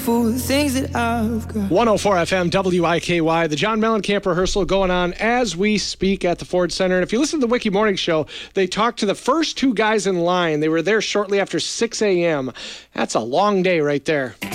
for the things that I've got. 104 FM WIKY, the John Mellencamp rehearsal going on as we speak at the Ford Center. And if you listen to the Wiki Morning Show, they talked to the first two guys in line. They were there shortly after 6 a.m. That's a long day right there.